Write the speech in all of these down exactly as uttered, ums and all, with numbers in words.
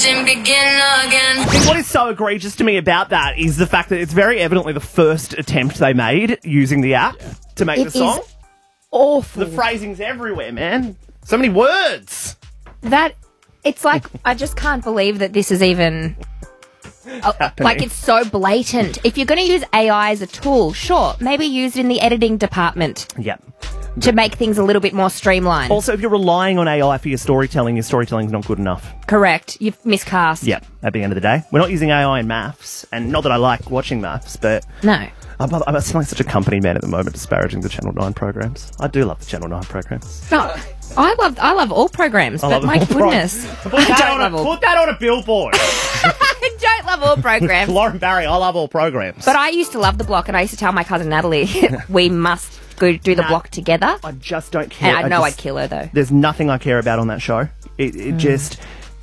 Begin again. I think what is so egregious to me about that is the fact that it's very evidently the first attempt they made using the app yeah. to make it the song. Is awful. The phrasing's everywhere, man. So many words. That it's like I just can't believe that this is even uh, like it's so blatant. If you're going to use A I as a tool, sure, maybe use it in the editing department. Yep. To make things a little bit more streamlined. Also, if you're relying on A I for your storytelling, your storytelling's not good enough. Correct. You've miscast. Yep, at the end of the day. We're not using A I in maths, and not that I like watching maths, but... No. I'm, I'm like such a company man at the moment disparaging the Channel nine programs. I do love the Channel nine programs. No, I love I love all programs, I but my goodness. Put that, on a, put that on a billboard. I don't love all programs. Lauren Barry, I love all programs. But I used to love The Block, and I used to tell my cousin Natalie, we must... go do the nah, block together. I just don't care. And I know I just, I'd kill her, though. There's nothing I care about on that show. It, it mm. just...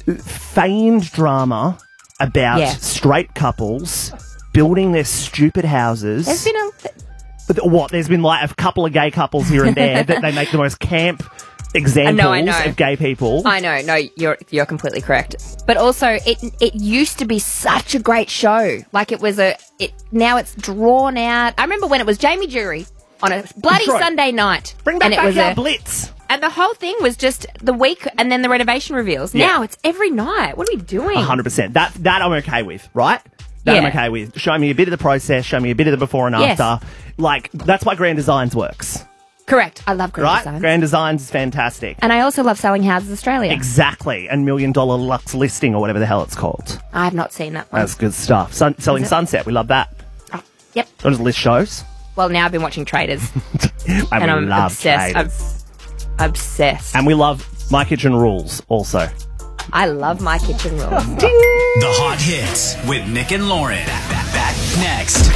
Feigned drama about yeah. straight couples building their stupid houses. There's been a... But what? There's been like a couple of gay couples here and there that they make the most camp examples I know, I know. of gay people. I know. No, you're you're completely correct. But also, it it used to be such a great show. Like, it was a... It Now it's drawn out. I remember when it was Jamie Jury on a bloody Detroit. Sunday night. Bring back and it was Backyard a, Blitz. And the whole thing was just the week and then the renovation reveals. Yeah. Now it's every night. What are we doing? one hundred percent. That that I'm okay with, right? That yeah. I'm okay with. Show me a bit of the process. Show me a bit of the before and yes. after. Like, that's why Grand Designs works. Correct. I love Grand right? Designs. Grand Designs is fantastic. And I also love Selling Houses Australia. Exactly. And Million Dollar Lux Listing or whatever the hell it's called. I have not seen that one. That's good stuff. Sun- Selling Sunset. We love that. Oh, yep. Don't just list shows. Well, now I've been watching Traders. and and I'm love obsessed. Traders. I'm obsessed. And we love My Kitchen Rules also. I love My Kitchen Rules. The Hot Hits with Nick and Lauren. Back, back, back next.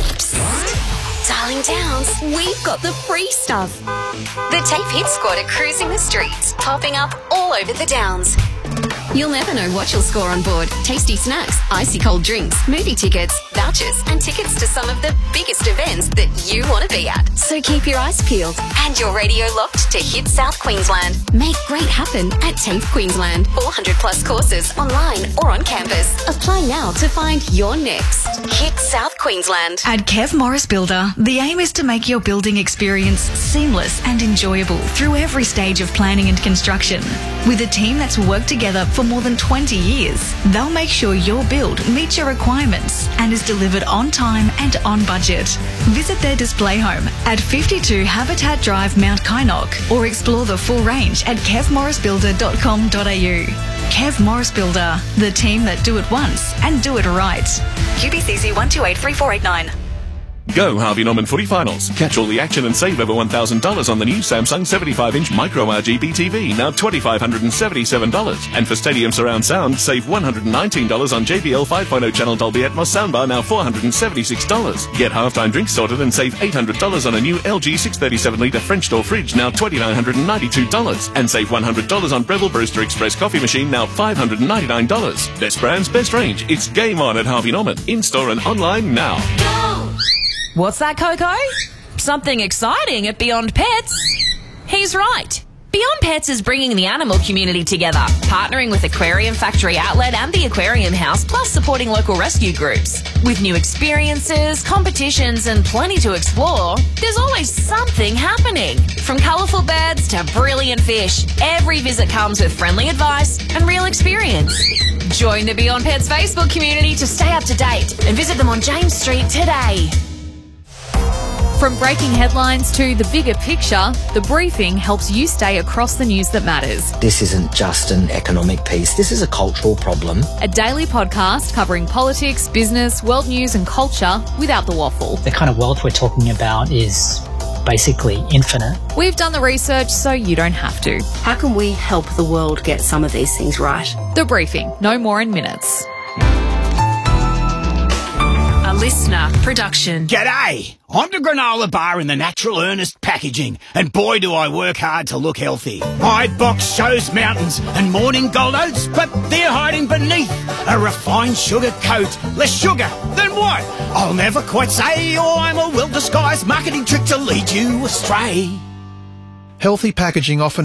Darling Downs, we've got the free stuff. The Tape Hit Squad are cruising the streets, popping up all over the Downs. You'll never know what you'll score on board. Tasty snacks, icy cold drinks, movie tickets, vouchers, and tickets to some of the biggest events that you want to be at. So keep your eyes peeled and your radio locked to Hit South Queensland. Make great happen at TAFE Queensland. four hundred plus courses online or on campus. Apply now to find your next Hit South Queensland. At Kev Morris Builder, the aim is to make your building experience seamless and enjoyable through every stage of planning and construction. With a team that's worked together for more than twenty years, they'll make sure your build meets your requirements and is delivered on time and on budget. Visit their display home at fifty-two Habitat Drive, Mount Kynoch, or explore the full range at kev morris builder dot com dot a u. Kev Morris Builder, the team that do it once and do it right. Q B C C one two eight three four eight nine. Go Harvey Norman Footy Finals. Catch all the action and save over one thousand dollars on the new Samsung seventy-five inch Micro R G B T V, now two thousand five hundred seventy-seven dollars. And for Stadium Surround Sound, save one hundred nineteen dollars on J B L five point oh channel Dolby Atmos soundbar, now four hundred seventy-six dollars. Get halftime drinks sorted and save eight hundred dollars on a new L G six thirty-seven litre French door fridge, now two thousand nine hundred ninety-two dollars. And save one hundred dollars on Breville Brewster Express coffee machine, now five hundred ninety-nine dollars. Best brands, best range. It's game on at Harvey Norman. In-store and online now. Go! What's that, Coco? Something exciting at Beyond Pets? He's right. Beyond Pets is bringing the animal community together, partnering with Aquarium Factory Outlet and the Aquarium House, plus supporting local rescue groups. With new experiences, competitions, and plenty to explore, there's always something happening. From colourful birds to brilliant fish, every visit comes with friendly advice and real experience. Join the Beyond Pets Facebook community to stay up to date and visit them on James Street today. From breaking headlines to the bigger picture, The Briefing helps you stay across the news that matters. This isn't just an economic piece, this is a cultural problem. A daily podcast covering politics, business, world news and culture without the waffle. The kind of wealth we're talking about is basically infinite. We've done the research so you don't have to. How can we help the world get some of these things right? The Briefing, no more in minutes. A listener production. G'day! I'm the granola bar in the Natural Earnest packaging, and boy do I work hard to look healthy. My box shows mountains and morning gold oats, but they're hiding beneath a refined sugar coat. Less sugar than what? I'll never quite say, or I'm a well-disguised marketing trick to lead you astray. Healthy packaging often